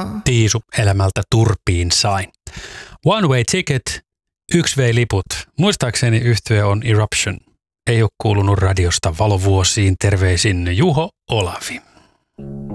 Tiisu elämältä turpiin sain. One Way Ticket, 1V-liput. Muistaakseni yhtye on Eruption. Ei ole kuulunut radiosta valovuosiin. Terveisin Juho Olavi.